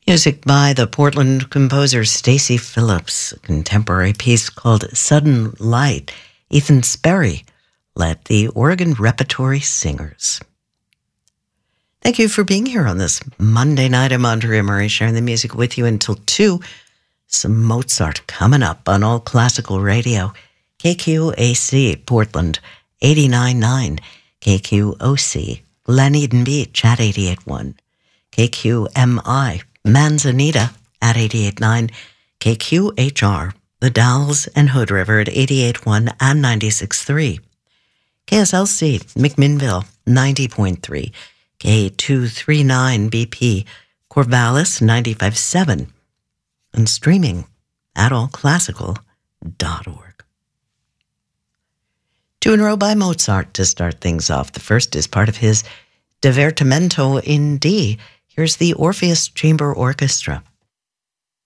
Music by the Portland composer Stacey Phillips, a contemporary piece called Sudden Light. Ethan Sperry led the Oregon Repertory Singers. Thank you for being here on this Monday night. I'm Andrea Murray, sharing the music with you until 2. Some Mozart coming up on All Classical Radio. KQAC, Portland, 89.9. KQOC, Glen Eden Beach at 88.1. KQMI, Manzanita at 88.9. KQHR, The Dalles and Hood River at 88.1 and 96.3. KSLC, McMinnville, 90.3. K239BP, Corvallis, 95.7. And streaming at allclassical.org. Two in a row by Mozart to start things off. The first is part of his Divertimento in D. Here's the Orpheus Chamber Orchestra.